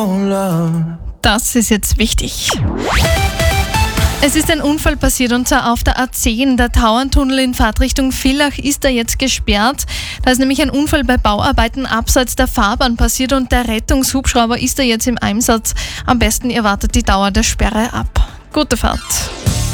Das ist jetzt wichtig. Es ist ein Unfall passiert und zwar auf der A10. Der Tauerntunnel in Fahrtrichtung Villach ist da jetzt gesperrt. Da ist nämlich ein Unfall bei Bauarbeiten abseits der Fahrbahn passiert und der Rettungshubschrauber ist da jetzt im Einsatz. Am besten ihr wartet die Dauer der Sperre ab. Gute Fahrt.